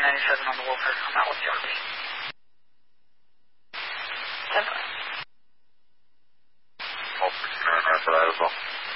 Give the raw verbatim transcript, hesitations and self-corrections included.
ninety-seven on the Wolford. I'm out with the R V. ten five. Wolford, nine nine five as well.